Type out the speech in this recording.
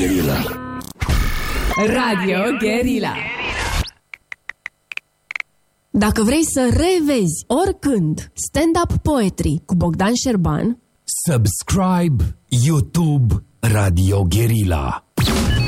Guerilla. Radio Guerilla. Dacă vrei să revezi oricând stand-up poetry cu Bogdan Șerban, Subscribe YouTube Radio Guerilla.